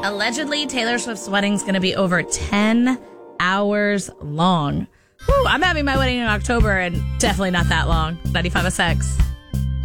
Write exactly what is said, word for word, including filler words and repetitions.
Allegedly, Taylor Swift's wedding's going to be over ten hours long. Whew, I'm having my wedding in October and definitely not that long. ninety-five oh six.